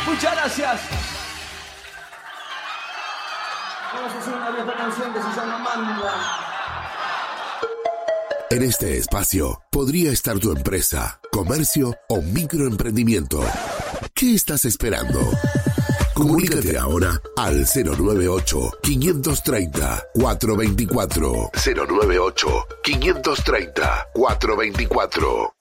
Muchas gracias. Vamos a hacer una vieja canción que se llama Manda. En este espacio podría estar tu empresa, comercio o microemprendimiento. ¿Qué estás esperando? Comunícate ahora al 098-530-424. 098-530-424.